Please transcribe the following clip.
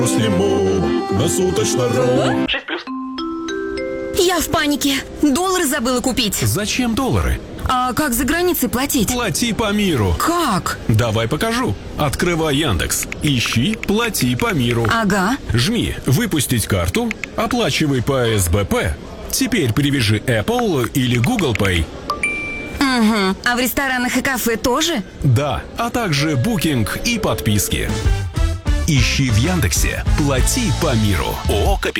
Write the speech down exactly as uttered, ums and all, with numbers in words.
Сниму на суточно. Я в панике. Доллары забыла купить. Зачем доллары? А как за границей платить? Плати по миру. Как? Давай покажу. Открывай Яндекс. Ищи «Плати по миру». Ага. Жми «Выпустить карту», оплачивай по эс бэ пэ. Теперь привяжи Apple или Google Pay. Угу. А в ресторанах и кафе тоже? Да, а также букинг и подписки. Ищи в Яндексе «Плати по миру». ООО «Капитал».